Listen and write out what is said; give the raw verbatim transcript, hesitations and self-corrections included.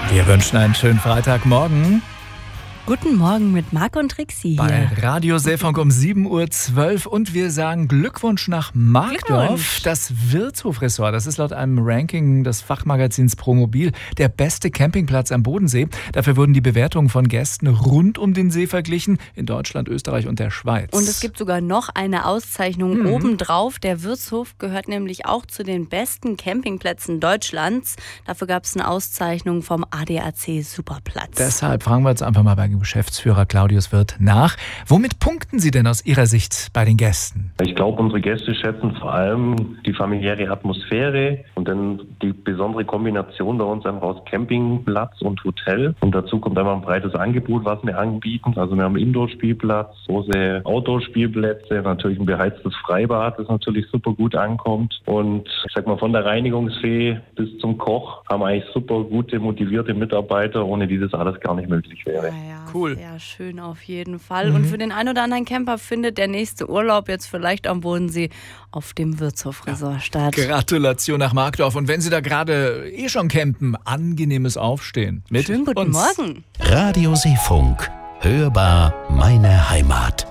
Wir wünschen einen schönen Freitagmorgen. Guten Morgen mit Marc und Trixie hier. Bei Radio Seefunk um sieben Uhr zwölf und wir sagen Glückwunsch nach Markdorf. Glückwunsch. Das Wirtshof-Ressort, das ist laut einem Ranking des Fachmagazins Promobil der beste Campingplatz am Bodensee. Dafür wurden die Bewertungen von Gästen rund um den See verglichen, in Deutschland, Österreich und der Schweiz. Und es gibt sogar noch eine Auszeichnung Mhm. obendrauf. Der Wirtshof gehört nämlich auch zu den besten Campingplätzen Deutschlands. Dafür gab es eine Auszeichnung vom A D A C Superplatz. Deshalb fragen wir jetzt einfach mal bei Geschäftsführer Claudius Wirth nach. Womit punkten Sie denn aus Ihrer Sicht bei den Gästen? Ich glaube, unsere Gäste schätzen vor allem die familiäre Atmosphäre und dann die besondere Kombination bei uns einfach aus Campingplatz und Hotel. Und dazu kommt einfach ein breites Angebot, was wir anbieten. Also wir haben einen Indoor-Spielplatz, große Outdoor-Spielplätze, natürlich ein beheiztes Freibad, das natürlich super gut ankommt. Und ich sag mal, von der Reinigungsfee bis zum Koch haben wir eigentlich super gute, motivierte Mitarbeiter, ohne die das alles gar nicht möglich wäre. Ja, ja, Cool. Sehr schön auf jeden Fall. Und für den einen oder anderen Camper findet der nächste Urlaub jetzt vielleicht am Bodensee auf dem Wirtshof-Resort statt. Gratulation nach Markdorf. Und wenn Sie da gerade eh schon campen, angenehmes Aufstehen. Mit Schönen guten uns. Morgen. Radio Seefunk. Hörbar meine Heimat.